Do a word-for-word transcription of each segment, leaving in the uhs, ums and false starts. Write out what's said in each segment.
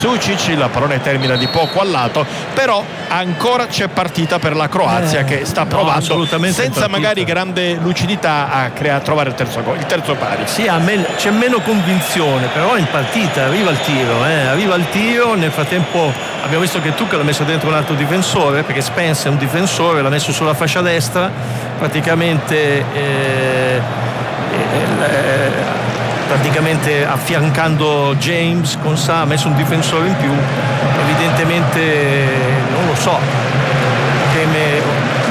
Sučić, il pallone termina di poco al lato, però ancora c'è partita per la Croazia eh, che sta provando no, senza magari grande lucidità a, crea- a trovare il terzo, il terzo pari. Sì, a me, c'è meno convinzione, però in partita arriva il tiro, eh, arriva il tiro, nel frattempo abbiamo visto che Tuchel l'ha messo dentro un altro difensore, perché Spence è un difensore, l'ha messo sulla fascia destra, praticamente eh, eh, praticamente affiancando James con Sa, ha messo un difensore in più, evidentemente non lo so, teme,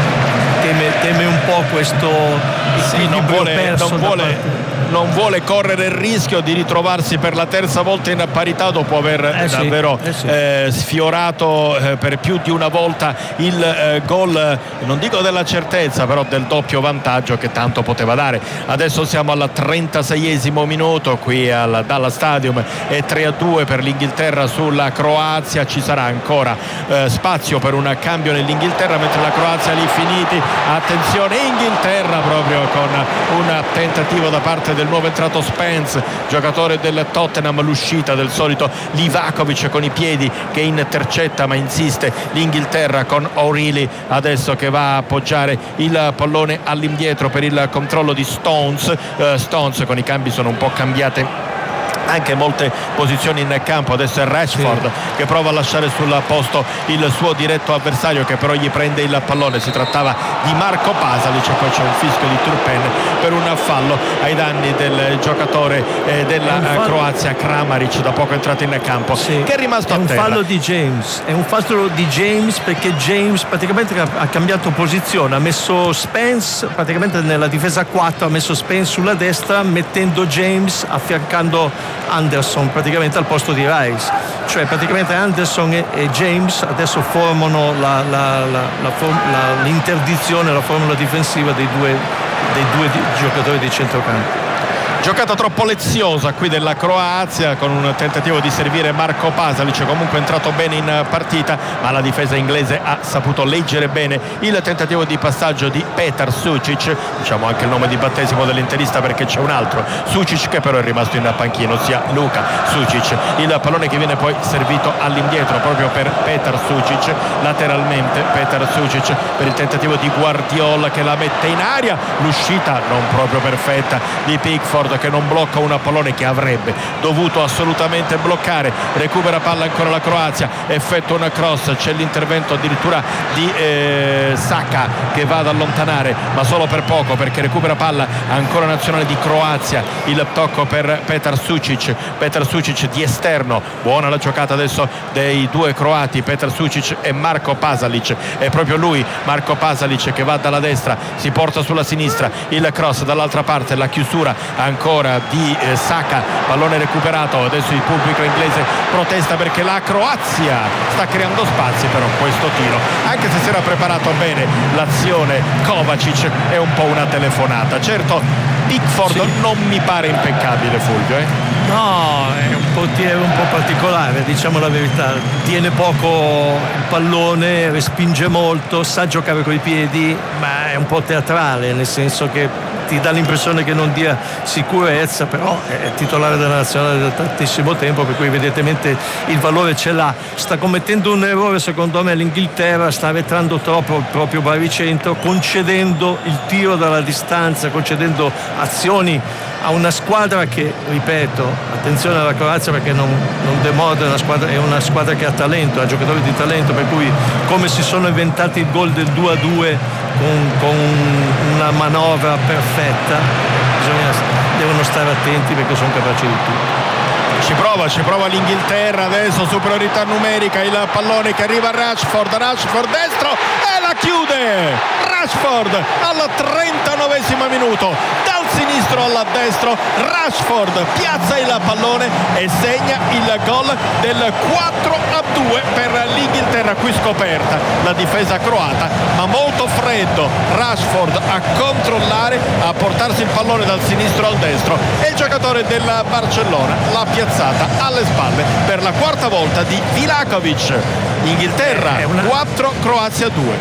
teme, teme un po' questo sì, non vuole, perso non vuole non vuole correre il rischio di ritrovarsi per la terza volta in parità dopo aver eh davvero sì, eh sì. eh, sfiorato eh, per più di una volta il eh, gol, non dico della certezza, però del doppio vantaggio che tanto poteva dare. Adesso siamo al trentaseiesimo minuto qui al Dallas Stadium, è tre a due per l'Inghilterra sulla Croazia. Ci sarà ancora eh, spazio per un cambio nell'Inghilterra, mentre la Croazia lì finiti. Attenzione, Inghilterra proprio con un tentativo da parte del nuovo entrato Spence, giocatore del Tottenham, l'uscita del solito Livakovic con i piedi che intercetta, ma insiste l'Inghilterra con O'Reilly adesso che va a appoggiare il pallone all'indietro per il controllo di Stones. uh, Stones con i cambi sono un po' cambiate anche molte posizioni in campo. Adesso è Rashford sì. che prova a lasciare sul posto il suo diretto avversario, che però gli prende il pallone. Si trattava di Marco Pasalic, e poi c'è un fischio di Turpen per un fallo ai danni del giocatore eh, della Croazia, Kramaric, da poco entrato in campo, sì. che è rimasto è a un terra. fallo di James, è un fallo di James perché James praticamente ha cambiato posizione, ha messo Spence praticamente nella difesa quattro, ha messo Spence sulla destra, mettendo James affiancando Anderson praticamente al posto di Rice, cioè praticamente Anderson e, e James adesso formano la, la, la, la, la, l'interdizione, la formula difensiva dei due, dei due giocatori di centrocampo. Giocata troppo leziosa qui della Croazia, con un tentativo di servire Marco Pasalic, comunque è entrato bene in partita, ma la difesa inglese ha saputo leggere bene il tentativo di passaggio di Petar Sučić, diciamo anche il nome di battesimo dell'interista perché c'è un altro Sučić che però è rimasto in panchino, ossia Luka Sučić. Il pallone che viene poi servito all'indietro proprio per Petar Sučić, lateralmente Petar Sučić per il tentativo di Guardiola che la mette in aria, l'uscita non proprio perfetta di Pickford che non blocca un pallone che avrebbe dovuto assolutamente bloccare. Recupera palla ancora la Croazia, effettua una cross, c'è l'intervento addirittura di eh, Saka che va ad allontanare, ma solo per poco, perché recupera palla ancora nazionale di Croazia. Il tocco per Petar Sučić, Petar Sučić di esterno, buona la giocata adesso dei due croati, Petar Sučić e Marco Pasalic. È proprio lui, Marco Pasalic, che va dalla destra, si porta sulla sinistra, il cross dall'altra parte, la chiusura ancora ancora di eh, Saka, pallone recuperato. Adesso il pubblico inglese protesta perché la Croazia sta creando spazi, però questo tiro, anche se si era preparato bene l'azione Kovacic, è un po' una telefonata. Certo, Pickford sì. non mi pare impeccabile, Fulvio, eh? No, è un portiere un po' particolare, diciamo la verità, tiene poco il pallone, respinge molto, sa giocare coi piedi, ma è un po' teatrale, nel senso che ti dà l'impressione che non dia sicurezza, però è titolare della nazionale da tantissimo tempo, per cui evidentemente il valore ce l'ha. Sta commettendo un errore secondo me l'Inghilterra, sta arretrando troppo il proprio baricentro, concedendo il tiro dalla distanza, concedendo azioni a una squadra che, ripeto, attenzione alla Croazia perché non, non demorde, è una, squadra, è una squadra che ha talento, ha giocatori di talento, per cui come si sono inventati il gol del due a due con, con una manovra perfetta, bisogna, devono stare attenti perché sono capaci di tutto. Ci prova, ci prova l'Inghilterra adesso, superiorità numerica, il pallone che arriva a Rashford, Rashford destro e la chiude Rashford al trentanovesimo minuto, dal sinistro al destro Rashford piazza il pallone e segna il gol del quattro a due per l'Inghilterra. Qui scoperta la difesa croata, ma molto freddo Rashford a controllare, a portarsi il pallone dal sinistro al destro, e il giocatore del Barcellona l'ha piazzato alle spalle per la quarta volta di Vilakovic. Inghilterra quattro, Croazia due.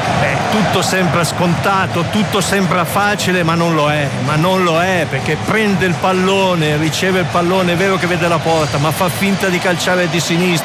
Beh, tutto sembra scontato, tutto sembra facile, ma non lo è, ma non lo è, perché prende il pallone, riceve il pallone, è vero che vede la porta, ma fa finta di calciare di sinistra.